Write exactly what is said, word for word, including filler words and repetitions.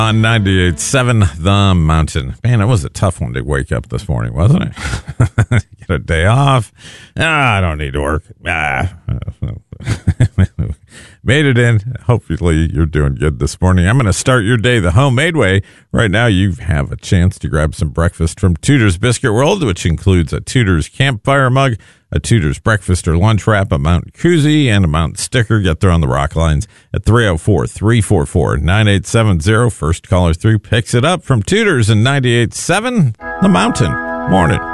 On ninety-eight point seven The Mountain. Man, it was a tough one to wake up this morning, wasn't it? Get a day off. Ah, I don't need to work. Ah. Made it in. Hopefully you're doing good this morning. I'm going to start your day the homemade way. Right now you have a chance to grab some breakfast from Tudor's Biscuit World, which includes a Tudor's campfire mug, a Tudor's breakfast or lunch wrap, a Mountain koozie, and a Mountain sticker. Get there on the rock lines at three oh four, three four four, nine eight seven zero. First caller through picks it up from Tudor's in ninety-eight point seven The Mountain. Morning.